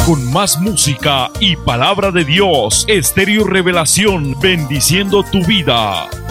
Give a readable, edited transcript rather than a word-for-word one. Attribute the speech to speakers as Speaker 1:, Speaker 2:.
Speaker 1: con más música y palabra de Dios. Estéreo Revelación, bendiciendo tu vida.